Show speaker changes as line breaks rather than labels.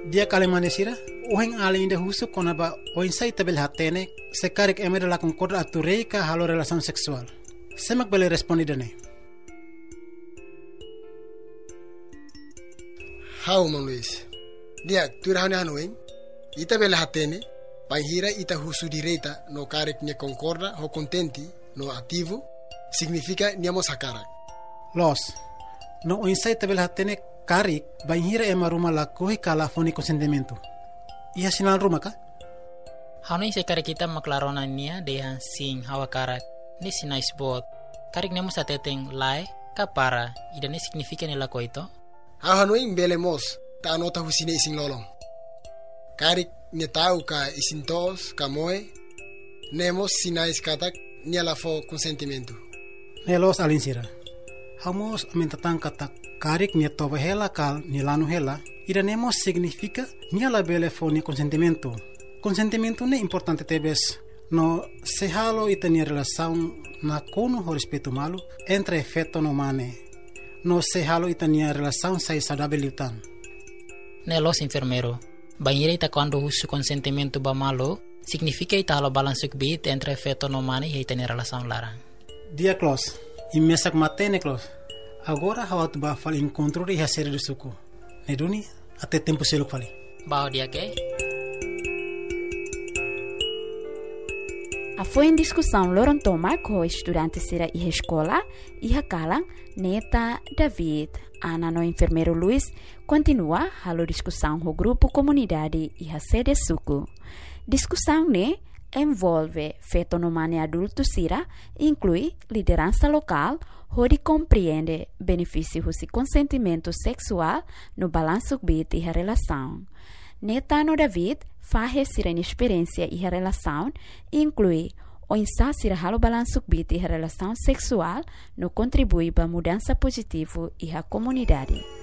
Dia kalimanesira, uheng ali inda husu konaba oinsai tabel hatene, sekarek emere la concorda atureika halo relação sexual. Semak bele respondidane.
Hau Mang Luis. Dia turahane hanueng, ita bele hatene, panhira ita husu direita no karek ne concorda ho contenti no ativo, significa niamo sakarak.
Los, no oinsai tabel hatene karik banhira ema rumah lakohi kala foni consentimento. Ia sinal rumah ka?
Hanoi sekare kita maklarona nia dehan sing hawa karak ni sinai spot. Karik nemo sateteng lai kapara ida ne significa ni lako ito.
Hanoi mbele mos ta anota husine ising lolong. Karik ne tau ka isintos kamoe nemos sinais katak ni alafo consentimento.
Nelos alinsira. Hamos amintatang katak karik ni toba hela kal ni lanu hela ida nemo significa ni ala bele foni consentimento. Consentimento ne importante tebes no se halo ita ni relação na kono ho respeito malu entre feto no mane. No se halo ita ni relação sai saudável utan.
Nelos enfermero. Banhira ita quando husu consentimento ba malo significa ita halo balansuk bit entre feto no mane e ita ni relação larang.
Dia close. Imesak matene close. Agora hawat ba fal encontro de hasere do suco. Neduni até tempo selo fali.
Bao dia ke?
A foi em discussão Loron Toma com estudantes da escola e a Kalang, Neta, David, Ana no enfermeiro Luiz, continua a discussão com o grupo comunidade e a sede suco. Discussão ne envolve fenomenal adulto sira, inclui liderança local, onde compreende benefícios e consentimento sexual no balanço bit e a relação. Netano David faz sira experiência e a relação, inclui o insasir halo balanço bit e a relação sexual no contribui para mudança positiva e a comunidade.